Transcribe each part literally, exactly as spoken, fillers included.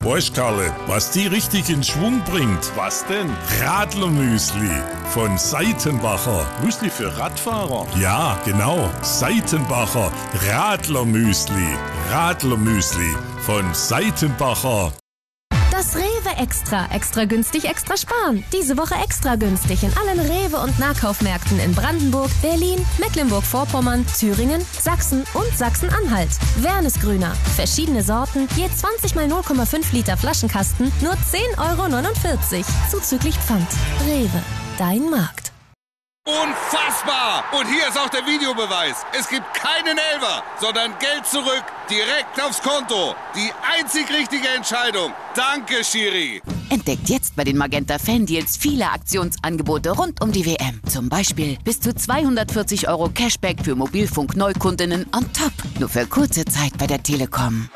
Weißt Karle, was die richtig in Schwung bringt? Was denn? Radlermüsli von Seitenbacher. Müsli für Radfahrer? Ja, genau. Seitenbacher Radlermüsli. Radlermüsli von Seitenbacher. Das Rewe Extra. Extra günstig, extra sparen. Diese Woche extra günstig in allen Rewe- und Nahkaufmärkten in Brandenburg, Berlin, Mecklenburg-Vorpommern, Thüringen, Sachsen und Sachsen-Anhalt. Wernesgrüner. Verschiedene Sorten, je zwanzig mal null Komma fünf Liter Flaschenkasten, nur zehn Euro neunundvierzig. Zuzüglich Pfand. Rewe. Dein Markt. Unfassbar! Und hier ist auch der Videobeweis. Es gibt keinen Elfer, sondern Geld zurück, direkt aufs Konto. Die einzig richtige Entscheidung. Danke, Schiri. Entdeckt jetzt bei den Magenta Fan-Deals viele Aktionsangebote rund um die W M. Zum Beispiel bis zu zweihundertvierzig Euro Cashback für Mobilfunk-Neukundinnen on top. Nur für kurze Zeit bei der Telekom.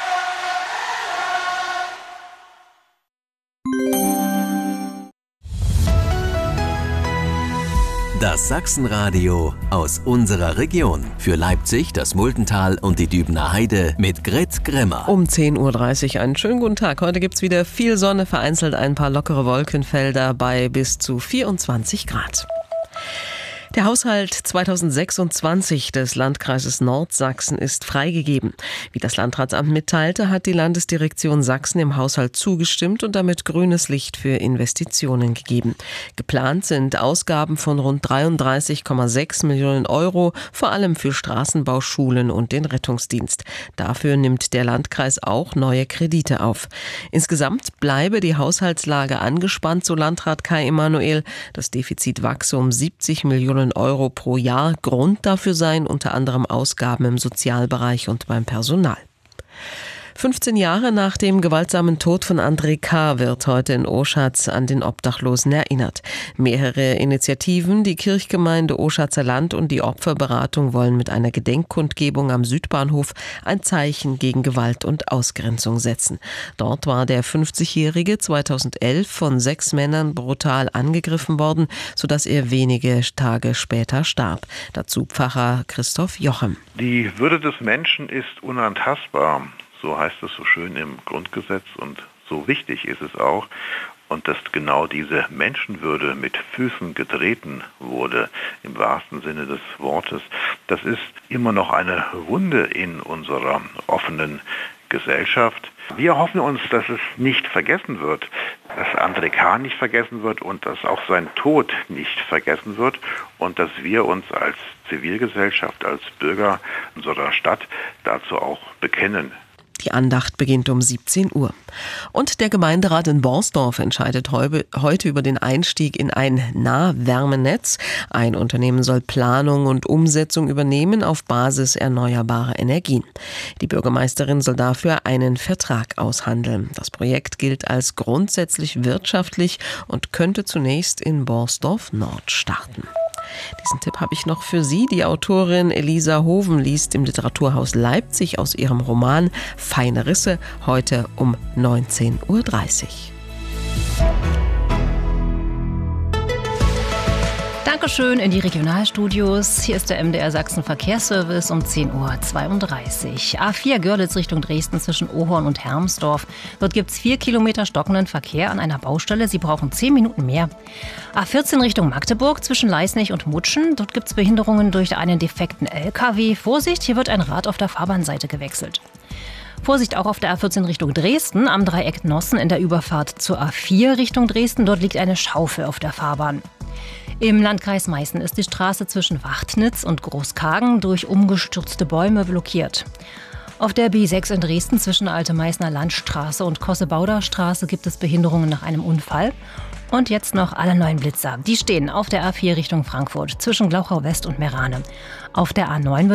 Das Sachsenradio aus unserer Region. Für Leipzig, das Muldental und die Dübener Heide mit Grit Grimmer. Um zehn Uhr dreißig einen schönen guten Tag. Heute gibt's wieder viel Sonne, vereinzelt ein paar lockere Wolkenfelder bei bis zu vierundzwanzig Grad. Der Haushalt zweitausendsechsundzwanzig des Landkreises Nordsachsen ist freigegeben. Wie das Landratsamt mitteilte, hat die Landesdirektion Sachsen im Haushalt zugestimmt und damit grünes Licht für Investitionen gegeben. Geplant sind Ausgaben von rund dreiunddreißig Komma sechs Millionen Euro, vor allem für Straßenbau, Schulen und den Rettungsdienst. Dafür nimmt der Landkreis auch neue Kredite auf. Insgesamt bleibe die Haushaltslage angespannt, so Landrat Kai Emanuel. Das Defizit wachse um siebzig Millionen Euro pro Jahr. Grund dafür seien unter anderem Ausgaben im Sozialbereich und beim Personal. fünfzehn Jahre nach dem gewaltsamen Tod von André K. wird heute in Oschatz an den Obdachlosen erinnert. Mehrere Initiativen, die Kirchgemeinde Oschatzer Land und die Opferberatung wollen mit einer Gedenkkundgebung am Südbahnhof ein Zeichen gegen Gewalt und Ausgrenzung setzen. Dort war der fünfzigjährige zweitausendelf von sechs Männern brutal angegriffen worden, sodass er wenige Tage später starb. Dazu Pfarrer Christoph Jochem. Die Würde des Menschen ist unantastbar. So heißt es so schön im Grundgesetz und so wichtig ist es auch. Und dass genau diese Menschenwürde mit Füßen getreten wurde, im wahrsten Sinne des Wortes, das ist immer noch eine Wunde in unserer offenen Gesellschaft. Wir hoffen uns, dass es nicht vergessen wird, dass André K. nicht vergessen wird und dass auch sein Tod nicht vergessen wird und dass wir uns als Zivilgesellschaft, als Bürger unserer Stadt dazu auch bekennen. Die Andacht beginnt um siebzehn Uhr. Und der Gemeinderat in Borsdorf entscheidet heute über den Einstieg in ein Nahwärmenetz. Ein Unternehmen soll Planung und Umsetzung übernehmen auf Basis erneuerbarer Energien. Die Bürgermeisterin soll dafür einen Vertrag aushandeln. Das Projekt gilt als grundsätzlich wirtschaftlich und könnte zunächst in Borsdorf Nord starten. Diesen Tipp habe ich noch für Sie. Die Autorin Elisa Hoven liest im Literaturhaus Leipzig aus ihrem Roman Feine Risse heute um neunzehn Uhr dreißig. Dankeschön in die Regionalstudios. Hier ist der M D R Sachsen Verkehrsservice um zehn Uhr zweiunddreißig. A vier Görlitz Richtung Dresden zwischen Ohorn und Hermsdorf. Dort gibt es vier Kilometer stockenden Verkehr an einer Baustelle. Sie brauchen zehn Minuten mehr. A vierzehn Richtung Magdeburg zwischen Leisnig und Mutschen. Dort gibt es Behinderungen durch einen defekten L K W. Vorsicht, hier wird ein Rad auf der Fahrbahnseite gewechselt. Vorsicht auch auf der A vierzehn Richtung Dresden, am Dreieck Nossen in der Überfahrt zur A vier Richtung Dresden. Dort liegt eine Schaufel auf der Fahrbahn. Im Landkreis Meißen ist die Straße zwischen Wachtnitz und Großkagen durch umgestürzte Bäume blockiert. Auf der B sechs in Dresden zwischen Alte Meißner Landstraße und Kossebauder Straße gibt es Behinderungen nach einem Unfall. Und jetzt noch alle neuen Blitzer. Die stehen auf der A vier Richtung Frankfurt zwischen Glauchau West und Merane. Auf der A neun wird